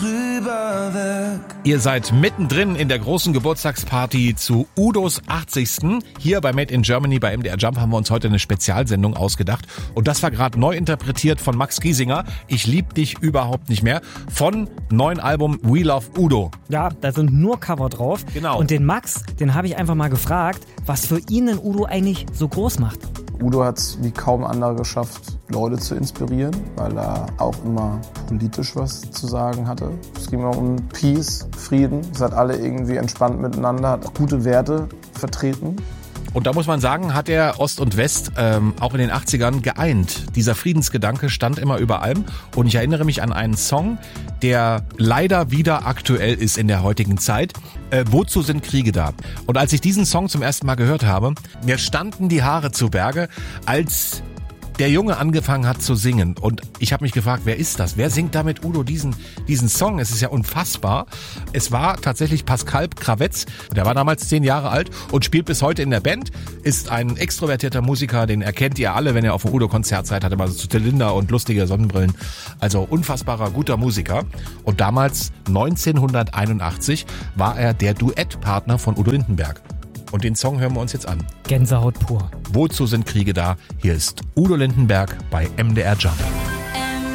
drüber weg. Ihr seid mittendrin in der großen Geburtstagsparty zu Udos 80. Hier bei Made in Germany bei MDR Jump haben wir uns heute eine Spezialsendung ausgedacht. Und das war gerade neu interpretiert von Max Giesinger. Ich lieb dich überhaupt nicht mehr. Von neuen Album We Love Udo. Ja, da sind nur Cover drauf. Genau. Und den Max, den habe ich einfach mal gefragt, was für ihn denn Udo eigentlich so groß macht. Udo hat es wie kaum anderer geschafft, Leute zu inspirieren, weil er auch immer politisch was zu sagen hatte. Es ging immer um Peace, Frieden. Es hat alle irgendwie entspannt miteinander, hat gute Werte vertreten. Und da muss man sagen, hat er Ost und West auch in den 80ern geeint. Dieser Friedensgedanke stand immer über allem. Und ich erinnere mich an einen Song, der leider wieder aktuell ist in der heutigen Zeit. Wozu sind Kriege da? Und als ich diesen Song zum ersten Mal gehört habe, mir standen die Haare zu Berge, als der Junge angefangen hat zu singen. Und ich habe mich gefragt, wer ist das? Wer singt da mit Udo diesen Song? Es ist ja unfassbar. Es war tatsächlich Pascal Kravetz. Der war damals 10 Jahre alt und spielt bis heute in der Band. Ist ein extrovertierter Musiker, den erkennt ihr alle, wenn ihr auf dem Udo-Konzert seid. Hatte mal so Zylinder und lustige Sonnenbrillen. Also unfassbarer, guter Musiker. Und damals, 1981, war er der Duettpartner von Udo Lindenberg. Und den Song hören wir uns jetzt an. Gänsehaut pur. Wozu sind Kriege da? Hier ist Udo Lindenberg bei MDR Jump.